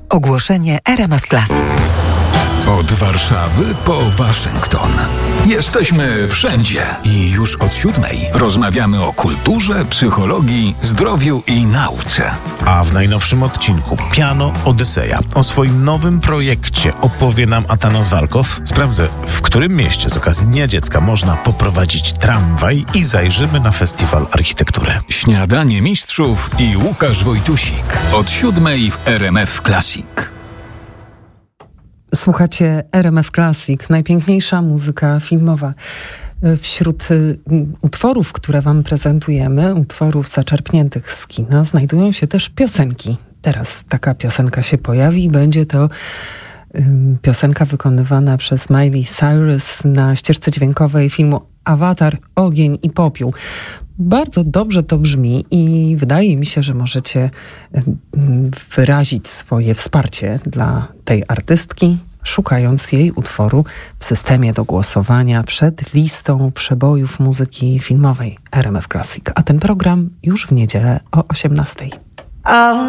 Ogłoszenie RMF Classic. Od Warszawy po Waszyngton. Jesteśmy wszędzie i już od 7:00 rozmawiamy o kulturze, psychologii, zdrowiu i nauce. A w najnowszym odcinku Piano Odyseja o swoim nowym projekcie opowie nam Atanas Walkow. Sprawdzę, w którym mieście z okazji Dnia Dziecka można poprowadzić tramwaj i zajrzymy na festiwal architektury. Śniadanie mistrzów i Łukasz Wojtusik. Od 7:00 w RMF Classic. Słuchacie RMF Classic, najpiękniejsza muzyka filmowa. Wśród utworów, które wam prezentujemy, utworów zaczerpniętych z kina, znajdują się też piosenki. Teraz taka piosenka się pojawi i będzie to piosenka wykonywana przez Miley Cyrus na ścieżce dźwiękowej filmu Awatar, Ogień i Popiół. Bardzo dobrze to brzmi i wydaje mi się, że możecie wyrazić swoje wsparcie dla tej artystki, szukając jej utworu w systemie do głosowania przed listą przebojów muzyki filmowej RMF Classic. A ten program już w niedzielę o 18:00.